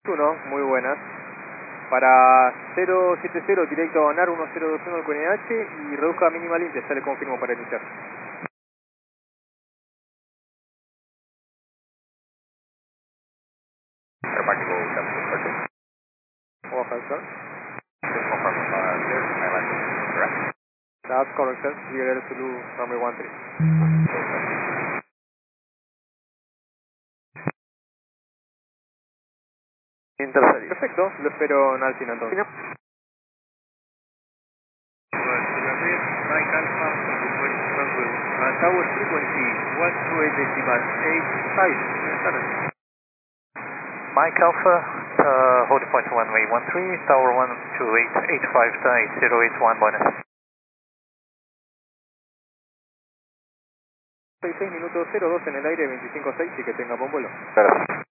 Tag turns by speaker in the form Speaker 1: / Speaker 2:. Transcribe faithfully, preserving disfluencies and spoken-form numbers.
Speaker 1: uno, muy buenas. Para cero siete cero directo a Bonar uno cero dos uno al Q N H y reduzca mínima limpia, ya le confirmo para iniciar.
Speaker 2: Remarkable capital purchase.
Speaker 1: One five sir.
Speaker 2: Just confirm uh, clear to my last name, correct?
Speaker 1: That's correct sir, clear Air Zulu runway one three.
Speaker 3: Interferir.
Speaker 1: Perfecto, lo espero en Alcina entonces.
Speaker 4: Mike Alpha, uh, tower frequency one two eight decimal eight five. Buenas tardes.
Speaker 2: Mike Alpha, uh, holding point one way one three, tower one two eight eight five zero eight one, buenas.
Speaker 1: seis minutos cero dos en el aire, veinticinco seis y que tenga buen vuelo.
Speaker 2: Gracias.